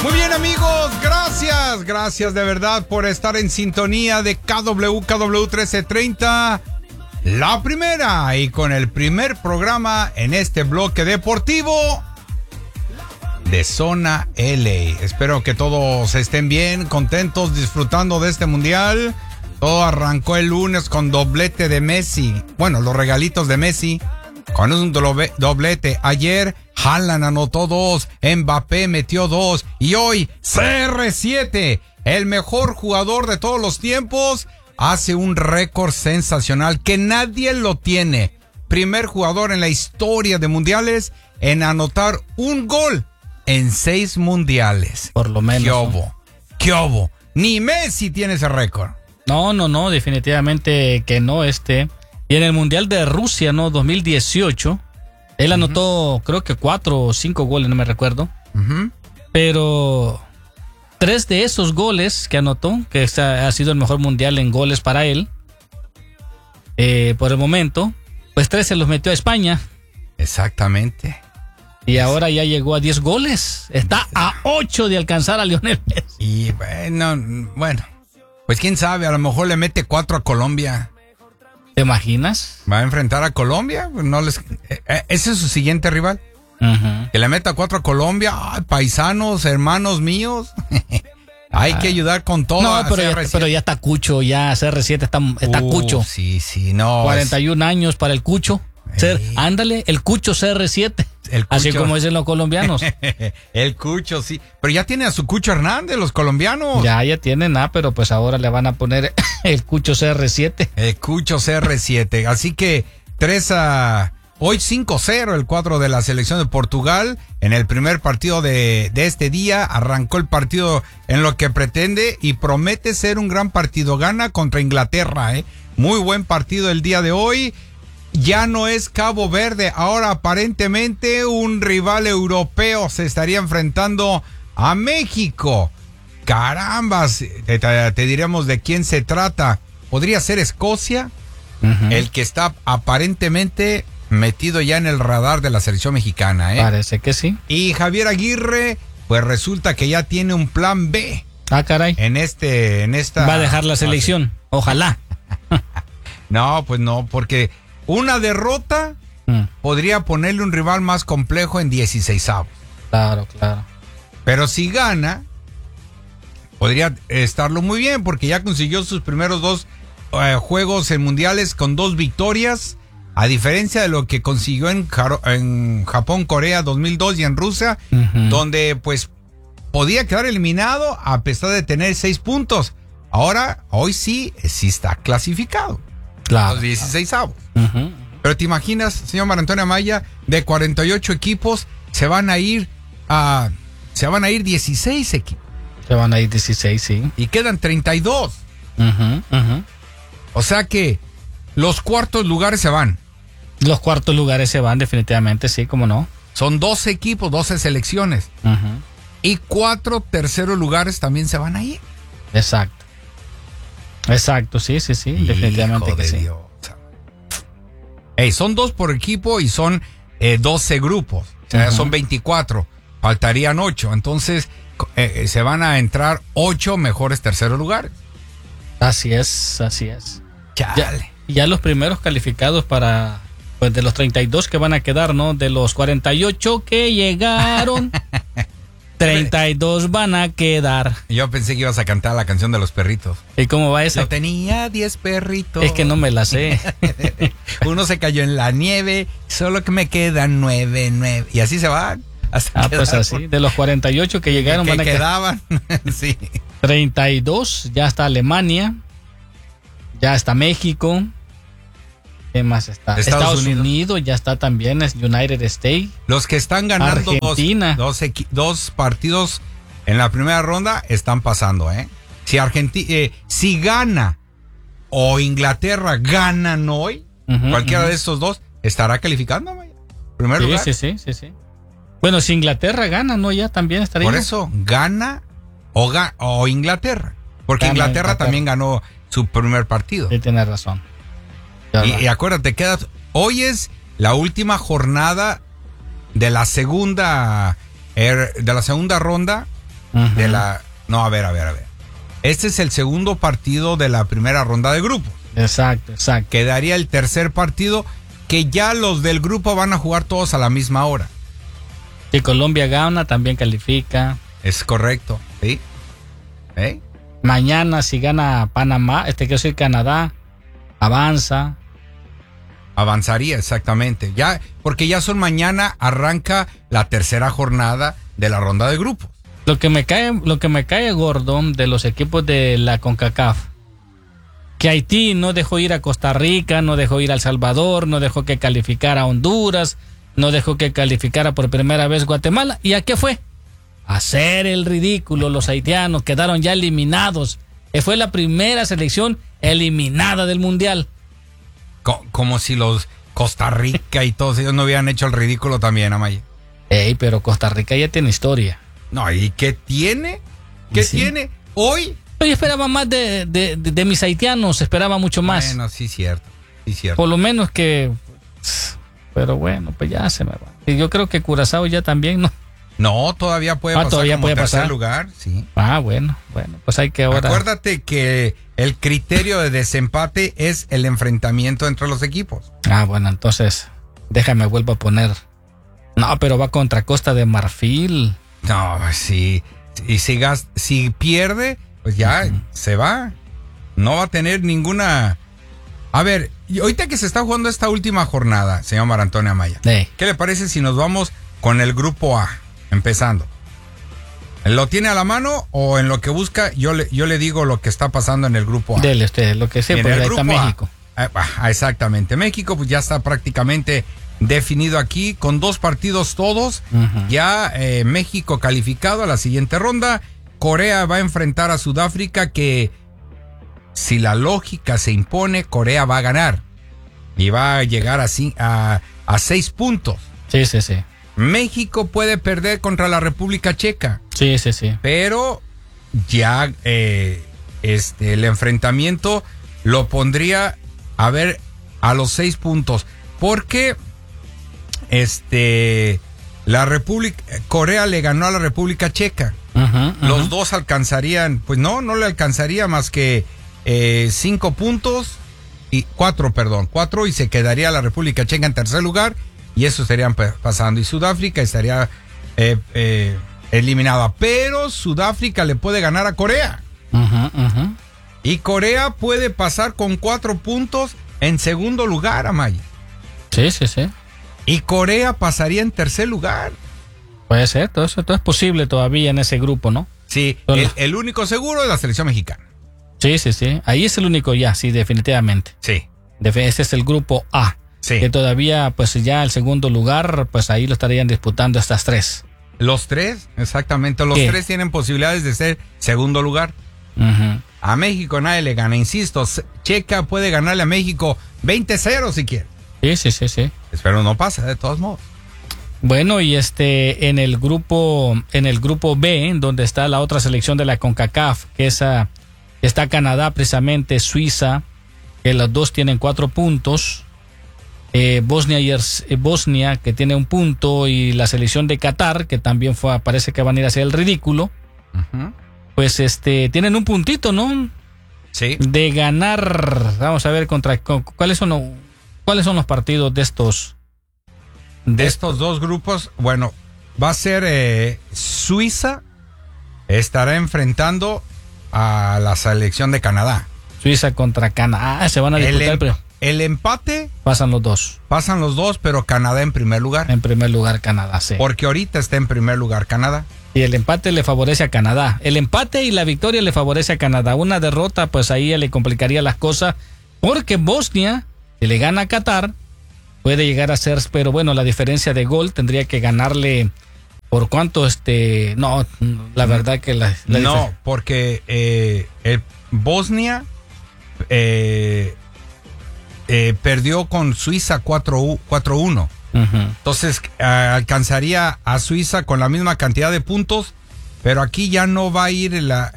Muy bien, amigos, gracias de verdad por estar en sintonía de KW 1330, la primera y con el primer programa en este bloque deportivo de Zona LA. Espero que todos estén bien, contentos, disfrutando de este mundial. Todo arrancó el lunes con doblete de Messi. Bueno, los regalitos de Messi con un doblete. Ayer Haaland anotó 2, Mbappé metió 2 y hoy CR7, el mejor jugador de todos los tiempos, hace un récord sensacional que nadie lo tiene. Primer jugador en la historia de mundiales en anotar un gol en 6 mundiales. Por lo menos. ¿Qué hubo? Ni Messi tiene ese récord. No, definitivamente que no. Y en el Mundial de Rusia, 2018, él anotó creo que 4 o 5 goles, no me recuerdo. Pero 3 de esos goles que anotó, que ha sido el mejor mundial en goles para él, por el momento, pues 3 se los metió a España. Exactamente. Y ahora ya llegó a 10 goles. Está a 8 de alcanzar a Lionel Messi. Y bueno, pues quién sabe, a lo mejor le mete 4 a Colombia. ¿Te imaginas? Va a enfrentar a Colombia. Ese es su siguiente rival. Que le meta 4 a Colombia. Ay, paisanos, hermanos míos. Hay que ayudar con todo. No, pero ya está Cucho. Ya CR7 está Cucho. Sí, no. 41 años para el Cucho. Ándale, el Cucho CR7. Así como dicen los colombianos. El Cucho, sí. Pero ya tiene a su Cucho Hernández, los colombianos. Ya tienen, pero pues ahora le van a poner el Cucho CR7. El Cucho CR7. Así que hoy 5-0 el cuadro de la selección de Portugal. En el primer partido de este día arrancó el partido en lo que pretende y promete ser un gran partido. Gana contra Inglaterra, Muy buen partido el día de hoy. Ya no es Cabo Verde, ahora aparentemente un rival europeo se estaría enfrentando a México. Carambas, te diremos de quién se trata. ¿Podría ser Escocia? El que está aparentemente metido ya en el radar de la selección mexicana, Parece que sí. Y Javier Aguirre, pues resulta que ya tiene un plan B. Caray. En esta... Va a dejar la selección, ojalá. No, pues no, porque una derrota podría ponerle un rival más complejo en 16avos. Claro. Pero si gana, podría estarlo muy bien, porque ya consiguió sus primeros 2 juegos en mundiales con 2 victorias, a diferencia de lo que consiguió en Japón, Corea 2002 y en Rusia, donde pues podía quedar eliminado a pesar de tener 6 puntos. Hoy sí está clasificado. Claro. Los 16avos. Pero te imaginas, señor Mario Antonio Amaya, de 48 equipos se van a ir 16 equipos. Se van a ir 16, sí. Y quedan 32. O sea que los cuartos lugares se van. Los cuartos lugares se van definitivamente, sí, cómo no. Son 12 equipos, 12 selecciones. Y 4 terceros lugares también se van a ir. Exacto, sí, definitivamente Hijo que de sí. Dios. Son 2 por equipo y son 12 grupos. O sea, son 24. Faltarían 8. Entonces, se van a entrar 8 mejores terceros lugares. Así es. Ya los primeros calificados para, pues de los 32 que van a quedar, ¿no? De los 48 que llegaron, 32 van a quedar. Yo pensé que ibas a cantar la canción de los perritos. ¿Y cómo va esa? Yo tenía 10 perritos. Es que no me la sé. Uno se cayó en la nieve, solo que me quedan 9. Y así se van. Pues así, de los 48 que llegaron van a quedaban. Sí. 32, ya está Alemania, ya está México. ¿Qué más está? Estados Unidos ya está también, es United States. Los que están ganando Argentina. dos partidos en la primera ronda están pasando, Si gana o Inglaterra ganan hoy, cualquiera de estos dos estará calificando, primer lugar. Sí. Bueno, si Inglaterra gana, ¿no? Ya también estaría. Por eso, gana o Inglaterra. Porque Inglaterra también ganó su primer partido. Sí, tienes razón. Y acuérdate, hoy es la última jornada de la segunda ronda de la... No, a ver. Este es el segundo partido de la primera ronda de grupos. Exacto. Quedaría el tercer partido, que ya los del grupo van a jugar todos a la misma hora. Si Colombia gana, también califica. Es correcto, ¿sí? Mañana, si gana Panamá, quiero decir Canadá, avanza. Avanzaría, exactamente. Ya, porque ya mañana arranca la tercera jornada de la ronda de grupos. Lo que me cae gordo de los equipos de la CONCACAF, que Haití no dejó ir a Costa Rica, no dejó ir a El Salvador, no dejó que calificara a Honduras, no dejó que calificara por primera vez Guatemala. ¿Y a qué fue? A hacer el ridículo. Los haitianos quedaron ya eliminados. Fue la primera selección eliminada del Mundial. Como si los Costa Rica y todos ellos no hubieran hecho el ridículo también, Amaya. Pero Costa Rica ya tiene historia. No, ¿y qué tiene? ¿Qué tiene? Hoy... Yo esperaba más de mis haitianos, esperaba mucho más. Bueno, sí, cierto. Por lo menos que... Pero bueno, pues ya se me va. Y yo creo que Curazao ya también, ¿no? No, todavía puede pasar todavía como puede tercer pasar. lugar, sí. Bueno, pues hay que ahora... Acuérdate que el criterio de desempate es el enfrentamiento entre los equipos. Bueno, entonces, déjame vuelvo a poner... No, pero va contra Costa de Marfil. No, sí. Y si pierde, pues ya se va. No va a tener ninguna... A ver, ahorita que se está jugando esta última jornada, señor Mar Antonio Amaya, ¿qué le parece si nos vamos con el grupo A, empezando? ¿Lo tiene a la mano o en lo que busca? Yo le digo lo que está pasando en el grupo A. Dele usted, lo que sea, porque ahí está México. Exactamente, México pues ya está prácticamente definido aquí, con 2 partidos todos. Ya México calificado a la siguiente ronda. Corea va a enfrentar a Sudáfrica, que si la lógica se impone, Corea va a ganar y va a llegar así a 6 puntos. Sí. México puede perder contra la República Checa. Sí. Pero ya el enfrentamiento lo pondría a los 6 puntos, porque Corea le ganó a la República Checa. Los dos alcanzarían, pues no le alcanzaría más que 5 puntos y 4, y se quedaría la República Checa en tercer lugar, y eso estarían pasando, y Sudáfrica estaría eliminada, pero Sudáfrica le puede ganar a Corea. Y Corea puede pasar con 4 puntos en segundo lugar, Amaya. Sí. Y Corea pasaría en tercer lugar. Puede ser, todo es posible todavía en ese grupo, ¿no? Sí, el único seguro es la selección mexicana. Sí. Ahí es el único ya, sí, definitivamente. Sí. Este es el grupo A. Sí. Que todavía, pues ya el segundo lugar, pues ahí lo estarían disputando estas 3. Los 3, exactamente. Los 3 tienen posibilidades de ser segundo lugar. A México nadie le gana, insisto. Checa puede ganarle a México 20-0 si quiere. Sí. Pero no pasa, de todos modos. Bueno, y en el grupo B, donde está la otra selección de la CONCACAF, que está Canadá, precisamente, Suiza, que los dos tienen 4 puntos. Bosnia, que tiene 1 punto, y la selección de Qatar, que también parece que van a ir a hacer el ridículo. Pues tienen 1 puntito, ¿no? Sí. De ganar. Vamos a ver cuáles son los partidos de estos. De estos 2 grupos. Bueno, va a ser Suiza estará enfrentando a la selección de Canadá. Suiza contra Canadá. Se van a disputar. El empate. Pasan los dos, pero Canadá en primer lugar. En primer lugar, Canadá, sí. Porque ahorita está en primer lugar Canadá. Y el empate le favorece a Canadá. El empate y la victoria le favorece a Canadá. Una derrota, pues ahí le complicaría las cosas. Porque Bosnia, si le gana a Qatar, puede llegar a ser, pero bueno, la diferencia de gol tendría que ganarle. ¿Por cuánto? No, la verdad que no, porque Bosnia perdió con Suiza 4-1. Entonces alcanzaría a Suiza con la misma cantidad de puntos, pero aquí ya no va a ir la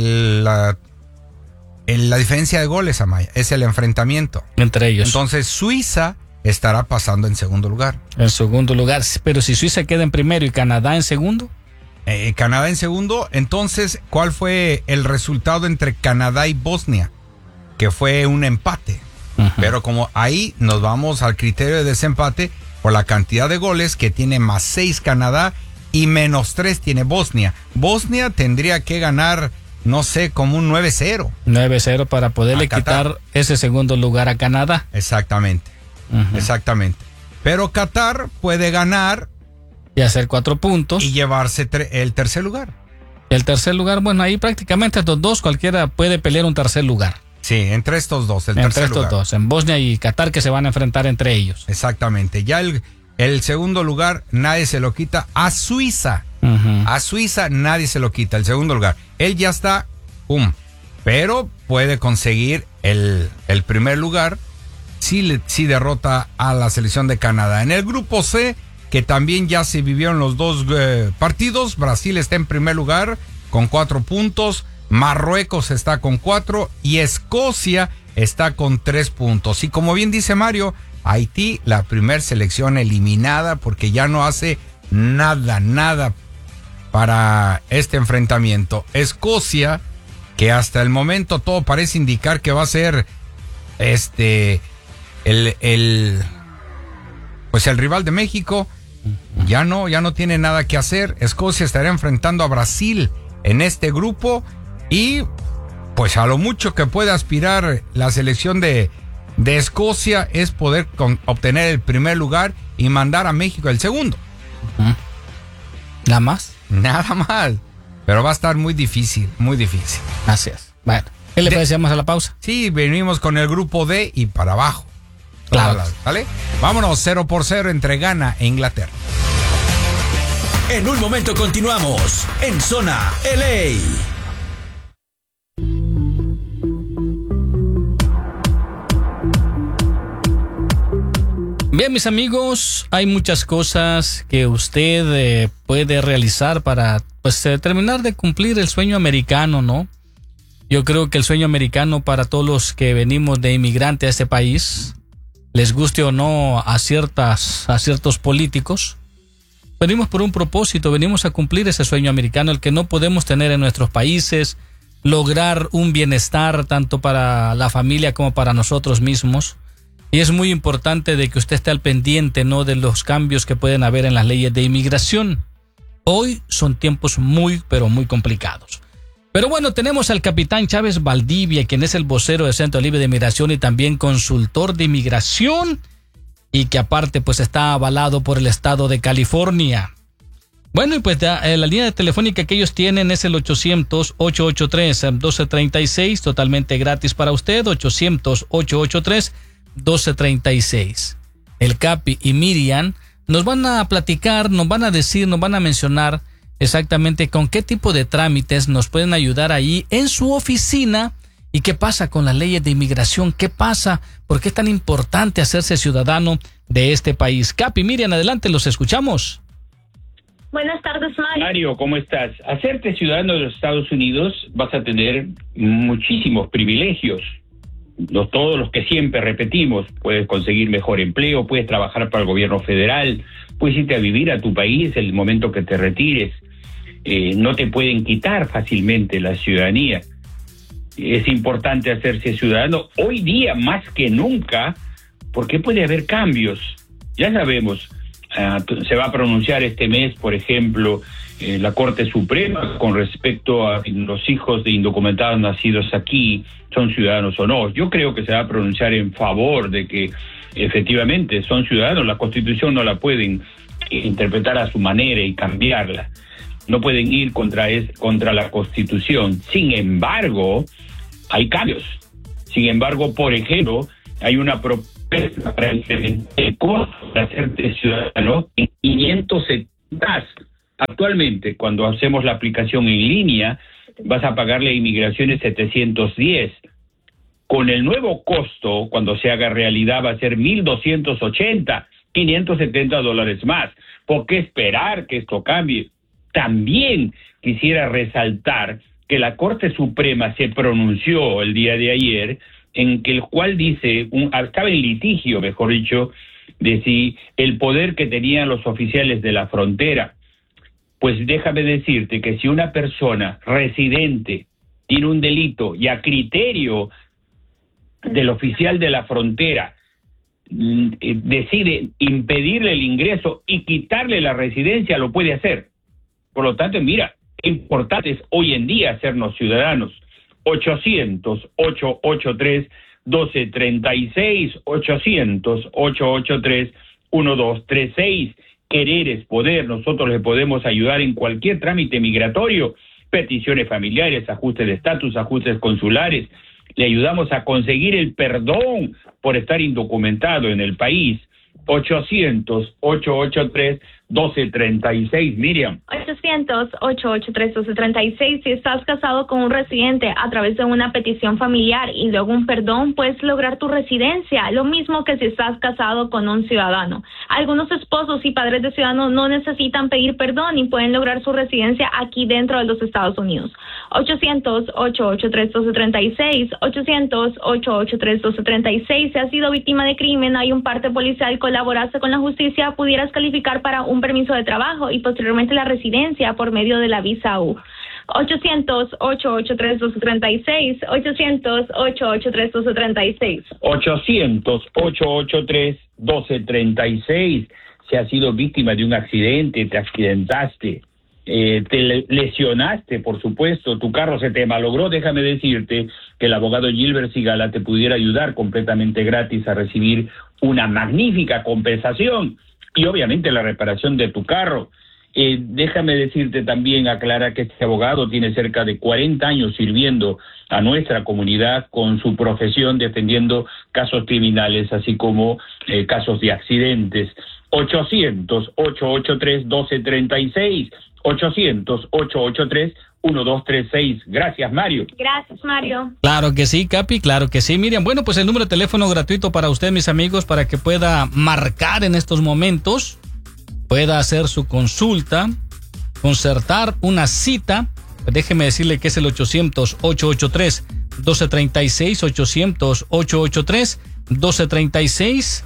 diferencia de goles, Amaya, es el enfrentamiento entre ellos. Entonces Suiza estará pasando en segundo lugar. En segundo lugar, pero si Suiza queda en primero y Canadá en segundo. Canadá en segundo. Entonces, ¿cuál fue el resultado entre Canadá y Bosnia? Que fue un empate. Pero como ahí nos vamos al criterio de desempate por la cantidad de goles que tiene más 6 Canadá y menos 3 tiene Bosnia. Bosnia tendría que ganar, no sé, como un 9-0. 9-0 para poderle quitar ese segundo lugar a Canadá. Exactamente. Exactamente. Pero Qatar puede ganar y hacer 4 puntos y llevarse el tercer lugar. El tercer lugar, bueno, ahí prácticamente estos dos cualquiera puede pelear un tercer lugar. Sí, entre estos dos, entre estos dos, en Bosnia y Qatar, que se van a enfrentar entre ellos. Exactamente. Ya el segundo lugar nadie se lo quita a Suiza. A Suiza nadie se lo quita, el segundo lugar. Él ya está, pero puede conseguir el primer lugar si derrota a la selección de Canadá. En el grupo C, que también ya se vivieron los dos partidos, Brasil está en primer lugar con 4 puntos. Marruecos está con 4 y Escocia está con 3 puntos. Y como bien dice Mario, Haití, la primer selección eliminada porque ya no hace nada para este enfrentamiento. Escocia, que hasta el momento todo parece indicar que va a ser el rival de México, ya no tiene nada que hacer. Escocia estará enfrentando a Brasil en este grupo. Y pues a lo mucho que puede aspirar la selección de Escocia es poder obtener el primer lugar y mandar a México el segundo. ¿Nada más? Nada más. Pero va a estar muy difícil, muy difícil. Así es. Bueno, ¿qué le parecemos a la pausa? Sí, venimos con el grupo D y para abajo. Claro. ¿Vale? Vámonos 0-0 entre Ghana e Inglaterra. En un momento continuamos en Zona LA. Bien, mis amigos, hay muchas cosas que usted puede realizar para terminar de cumplir el sueño americano, ¿no? Yo creo que el sueño americano para todos los que venimos de inmigrante a este país, les guste o no a ciertos políticos, venimos por un propósito, venimos a cumplir ese sueño americano, el que no podemos tener en nuestros países, lograr un bienestar tanto para la familia como para nosotros mismos. Y es muy importante de que usted esté al pendiente, ¿no?, de los cambios que pueden haber en las leyes de inmigración. Hoy son tiempos muy, pero muy complicados. Pero bueno, tenemos al capitán Chávez Valdivia, quien es el vocero del Centro Libre de Inmigración y también consultor de inmigración, y que aparte pues está avalado por el estado de California. Bueno, y pues la línea telefónica que ellos tienen es el 800-883-1236, totalmente gratis para usted, 800-883-1236. El Capi y Miriam nos van a platicar, nos van a decir, nos van a mencionar exactamente con qué tipo de trámites nos pueden ayudar ahí en su oficina y qué pasa con las leyes de inmigración, qué pasa, por qué es tan importante hacerse ciudadano de este país. Capi, Miriam, adelante, los escuchamos. Buenas tardes, Mario, ¿cómo estás? Hacerte ciudadano de los Estados Unidos vas a tener muchísimos privilegios. Todos los que siempre repetimos, puedes conseguir mejor empleo, puedes trabajar para el gobierno federal, puedes irte a vivir a tu país el momento que te retires, no te pueden quitar fácilmente la ciudadanía. Es importante hacerse ciudadano hoy día más que nunca, porque puede haber cambios. Ya sabemos, se va a pronunciar este mes, por ejemplo, la Corte Suprema con respecto a los hijos de indocumentados nacidos aquí son ciudadanos o no. Yo creo que se va a pronunciar en favor de que efectivamente son ciudadanos. La Constitución no la pueden interpretar a su manera y cambiarla. No pueden ir contra la Constitución. Sin embargo, hay cambios. Sin embargo, por ejemplo, hay una propuesta para incrementar el costo de hacerte ciudadano en 570. Actualmente, cuando hacemos la aplicación en línea, vas a pagarle a inmigraciones 710. Con el nuevo costo, cuando se haga realidad, va a ser 1,280, $570 más. ¿Por qué esperar que esto cambie? También quisiera resaltar que la Corte Suprema se pronunció el día de ayer, en que el cual dice, estaba en litigio, mejor dicho, de si el poder que tenían los oficiales de la frontera Pues déjame decirte que si una persona residente tiene un delito y a criterio del oficial de la frontera decide impedirle el ingreso y quitarle la residencia, lo puede hacer. Por lo tanto, mira, qué importante es hoy en día hacernos ciudadanos. 800-883-1236, 800-883-1236. Querer es poder. Nosotros le podemos ayudar en cualquier trámite migratorio, peticiones familiares, ajustes de estatus, ajustes consulares. Le ayudamos a conseguir el perdón por estar indocumentado en el país. 800-883-1236, Miriam. 800-883-1236. Si estás casado con un residente a través de una petición familiar y luego un perdón, puedes lograr tu residencia. Lo mismo que si estás casado con un ciudadano. Algunos esposos y padres de ciudadanos no necesitan pedir perdón y pueden lograr su residencia aquí dentro de los Estados Unidos. 800-883-1236. 800-883-1236. Si has sido víctima de crimen, hay un parte policial, colaboraste con la justicia, pudieras calificar para un permiso de trabajo y posteriormente la residencia por medio de la visa U. 800-883-1236. 800-883-1236. 800-883-1236. Si has sido víctima de un accidente, te accidentaste, te lesionaste, por supuesto, tu carro se te malogró, déjame decirte que el abogado Gilbert Sigala te pudiera ayudar completamente gratis a recibir una magnífica compensación y obviamente la reparación de tu carro. Déjame decirte también, aclara que este abogado tiene cerca de 40 años sirviendo a nuestra comunidad con su profesión, defendiendo casos criminales, así como casos de accidentes. 800-883-1236. 800-883-1236. Gracias, Mario. Gracias, Mario. Claro que sí, Capi, claro que sí. Miriam, bueno, pues el número de teléfono gratuito para usted, mis amigos, para que pueda marcar en estos momentos, pueda hacer su consulta, concertar una cita. Déjeme decirle que es el 800-883-1236, 800-883-1236,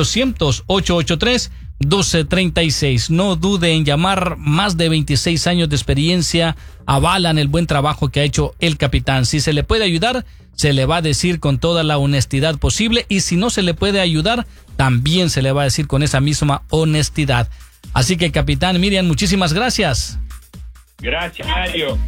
800-883-1236. No dude en llamar. Más de 26 años de experiencia avalan el buen trabajo que ha hecho el capitán. Si se le puede ayudar, se le va a decir con toda la honestidad posible, y si no se le puede ayudar, también se le va a decir con esa misma honestidad. Así que, capitán, Miriam, muchísimas gracias. Gracias, Mario.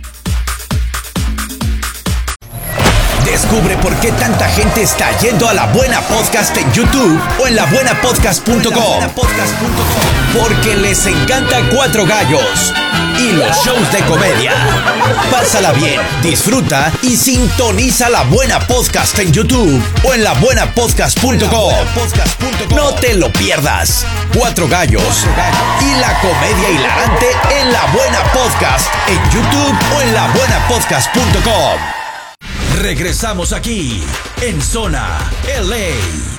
Descubre por qué tanta gente está yendo a La Buena Podcast en YouTube o en labuenapodcast.com. Porque les encanta Cuatro Gallos y los shows de comedia. Pásala bien, disfruta y sintoniza La Buena Podcast en YouTube o en labuenapodcast.com. No te lo pierdas. Cuatro Gallos y la comedia hilarante en La Buena Podcast en YouTube o en labuenapodcast.com. Regresamos aquí en Zona LA.